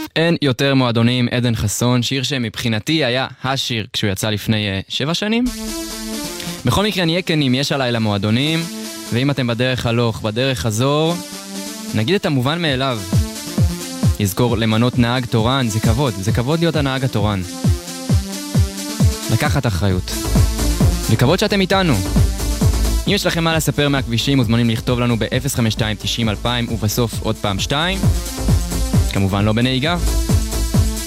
אין יותר מועדונים, עדן חסון, שיר שמבחינתי היה השיר כשהוא יצא לפני 7 שנים. בכל מקרה נהיה כנים, יש הלילה מועדונים, ואם אתם בדרך הלוך, בדרך חזור, נגיד את המובן מאליו. יזכור למנות נהג תורן, זה כבוד להיות הנהג התורן. לקחת אחריות. וכבוד שאתם איתנו. אם יש לכם מה לספר מהכבישים, מוזמנים לכתוב לנו ב-052-90-2000 ובסוף עוד פעם 2. כמובן לא בנהיגה.